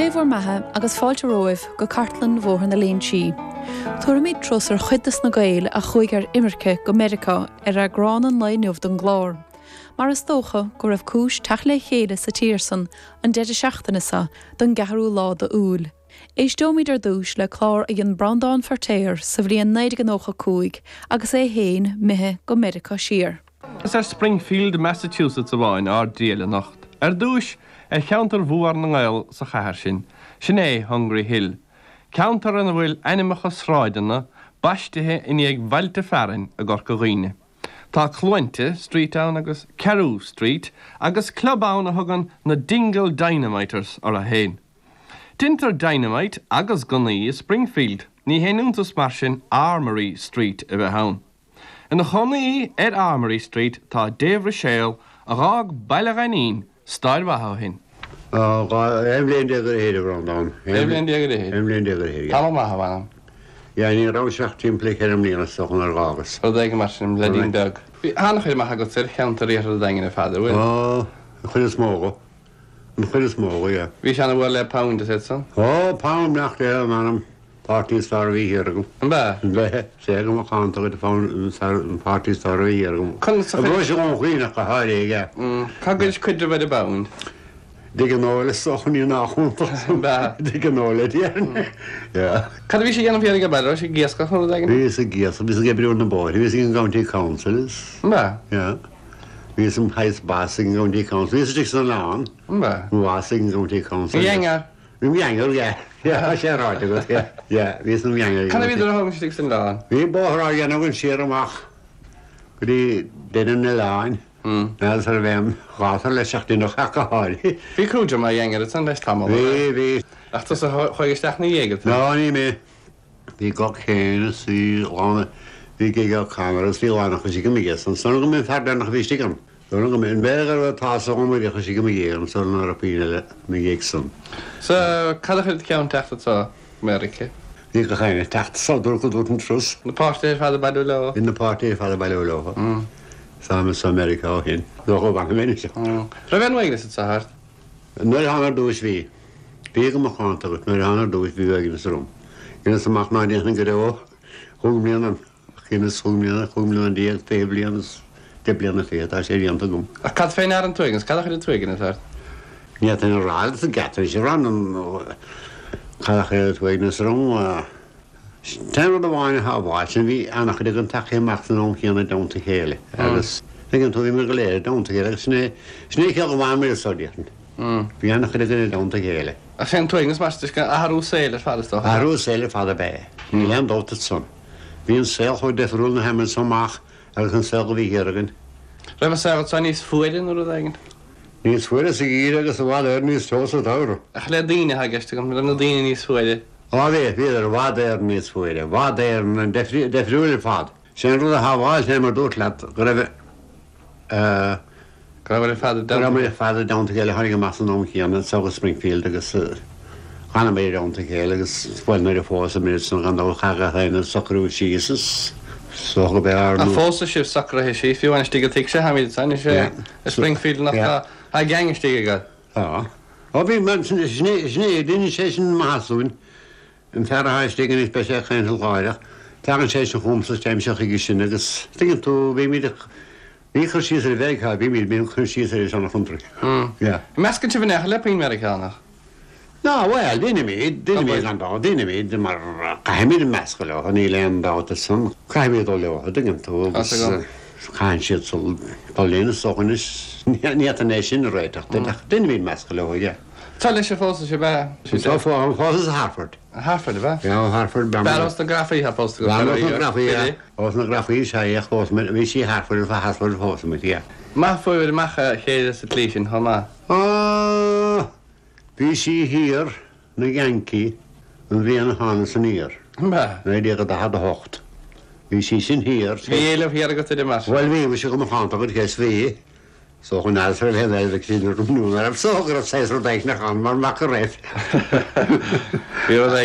Caimhór mathe agus fáilte roimh go cartlan mhór na léon si. Tuairimid trosar chuidas na Gael a chuig ar imirce go America ar a gránan leiniuh don glár. Mar is dócha go raibh cúis teach le chéile sa tíirsan an 17 don gaharú lá de úl. Éis dómid ar dúis le chlár a gin Brandán Fortéir sa bhríon 95 agus é héin mithe go America siar. Is Springfield, Massachusetts a bháin ar díal nacht. Dúis cheantar bhuair na Gael sa chathair sin é Hungry Hill. Ceantar an bhfuil animacha sráidanna baistethe in ag bhailte fearin a ggur go ghoine. Tá Clointe Street ann agus Carew Street agus club ann a thugan na Dingle Dynamiters ar a héin. Dintar Dynamite agus gunaí Springfield ní hénúntas mar sin Armory Street a bheith ann. In na chonaí Armory Street tá Dave Rochelle a rág bailaganín stáil bhatha hin. Emlén degur héidir Brandán. Emlén degur héidir? Emlén degur héidir. Tá maithe bhanam? Ja, ní ráseach timpla am líana sochan ar gágas. Ó d mar sin le dín dag. Hána chuir maithe go tir cheantar réar a daingin a fada, bhfuil? Chuir is móga. Chuir is móga, ja. Bhí seanna bhfuil le pound a san? Pound nach le manam. Party star bhí hiargum. Ba? Be, sé go mar chanta go fáin party star bhí hiargum. A bhfuil sé an chuoine go háir, ja. Cá gaiid cuidir bheith a pound? Dig an óla sochan í nachúnta. Ba? Dig an óla díarna. Ja. Cad bhí sé dhéanam fiad go bailile, sé giasca chun daingin? Bhí sé giasca, bhí sé gebriú na bóir, bhí sé an county councils. Ba? Ja. Bhí sé heis basing county council, bhí sé tig san lán. Ba? Basing county council. Ghengar? Ghengar, ja. Ja, sé ráid agad, ja. Ja, bhí sé ghengar. Canna bhí ar a thugann stig san lán? Bhí bóthra dhéanamhann siar amach. Go dtí déanam na láin. Nes ar bheim gátar le seachtaí nach chacha háirí. Bhí cúide má dhéangar san leis tamil? Bhí. Ach tá chuigisteach na dhéagad? Ná, ní mé. Bhí gach chéine sí lána, bhí giga cameras, bhí lána chu sí go mé san. Sanna go mé fear nach bhí stigam. Sanna go mé an bégar a tása go mé chu sí go mé an sanna ar a píine le mé géag san. So, cad chuid ceann teachtatá America? Bhí go chéine teachta sadúr go dút an trus. Na páirtéir fada bailú leo? In na páirtéir fada bailú leo. Samas America ó hin. Nó go bhain méine se. Ra bhean waignas sa hart? Nuair hanar dúis bhí. Bí go mar cháanta go, nuair hanar dúis bhí waignas rom. Gynnas amach ná déchna go raibh chúmlíanam, chinnas chúmlíanam díag, fé blianas, de blianana fé, tá sé díanta gom. A cad féin ar an tuigas, cad chuid tuigan hart? Ní an ráil a gatar sé ran cad chuid waignas rom. Teimh a bháinna há bháil sin bhí annach chuid an taché amach an chéanna domta chéile. Agus an tú bhí mar go léir domta chéile, agus sné ceal go bháin mar sodían. Bhí annach chuid an domta chéile. A féin tuigas martas a harú séile fadastá? Harú séile fada bé. Ní leon dóta son. Bhí an saoil chuid defriúil na heiminn somach agus an saoil go bhí héaragan. Raibh saoil sa níos fuidir nó daingin? Níos fuidir sa gír agus a bháil ar níos tósa tára. A le daine ha geiste go, na daine níos fuidir. Bhí ar bhád ar níos fuidir, bhád ar an defriúil fad. Sé rud a bháil sé mar dút leat go raibh Grabhfuil fada dam? Grabhfuil fada domta chéile tháinig amach an óchéanna saoga Springfield agus chana mé domta chéile agus bhfuil ar a fósa mé san an dó chaga haine socrú síosas. So go bé ar a fósa sibh sacra hé sí, fiú an stig a tig sé hamid san sé Springfield nach a gang stig agad. Bhí man sné duine sé sin maithasúin an fear stig is be sé chéin gáireach. Tá an sé sin chumsa téimseach igi sin agus stigin tú bhí míidir ní chu síos ar bheitá bhí míid bíon chun síos ar sanna chuntra. Meascann si bhnecha le peon Americánach? Ná, bhil, duine míid an dá, duine míid mar caiimiid an measca leo, a ní leon dáta san, caiimiid ó leo, a dingin tú agus caiin siad sul Paulína sochanis ní a nééis sin a réiteach, duine míid measca leo, ja. Tá leis sé fósa sé bheith? Tá fósa a Harford. A Harford a bheith? Ja, Harford. Beros na grafaí ha posta go? Beros na grafaí, os na grafaí sé a chósa, bhí sí Harford a Harford fósa mit, ja. Má fuidir macha chéad sa tlísin, ha má? Bhí sí hir na Yankee an bhíon hána san ír. Ba? Na dí a had a hocht. Bhí sí sin hir. Bhí éileh hiar go idir mar? Well, bhí se go mar cháanta go chéis bhí. So chun náilsar heil ag síidir nú, ar sógur a 6 deich nach an mar mac a réit.